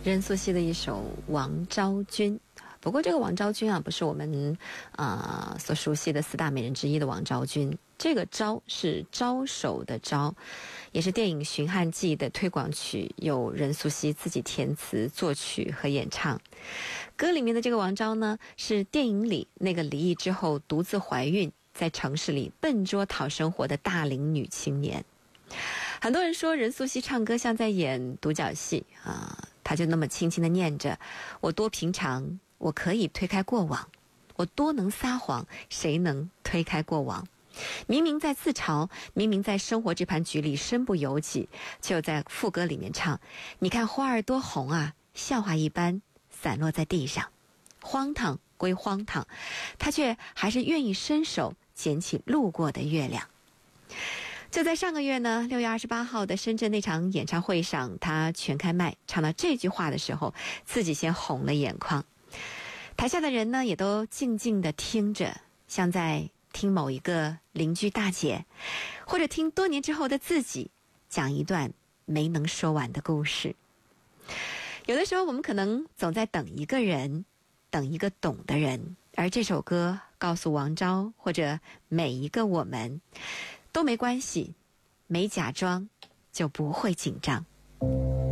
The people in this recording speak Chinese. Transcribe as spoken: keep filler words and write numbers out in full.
任素汐的一首《王昭君》，不过这个王昭君啊，不是我们啊、呃、所熟悉的四大美人之一的王昭君。这个昭是招手的招，也是电影《寻汉记》的推广曲，由任素汐自己填词、作曲和演唱。歌里面的这个王昭呢，是电影里那个离异之后独自怀孕，在城市里笨拙讨生活的大龄女青年。很多人说任素汐唱歌像在演独角戏啊，她就那么轻轻地念着：我多平常，我可以推开过往；我多能撒谎，谁能推开过往？明明在自嘲，明明在生活这盘局里身不由己，却又在副歌里面唱：你看花儿多红啊，笑话一般散落在地上。荒唐归荒唐，她却还是愿意伸手捡起路过的月亮。就在上个月呢，六月二十八号的深圳那场演唱会上，他全开麦唱到这句话的时候，自己先红了眼眶。台下的人呢，也都静静地听着，像在听某一个邻居大姐，或者听多年之后的自己讲一段没能说完的故事。有的时候我们可能总在等一个人，等一个懂的人，而这首歌告诉王昭或者每一个我们都没关系，没假装就不会紧张。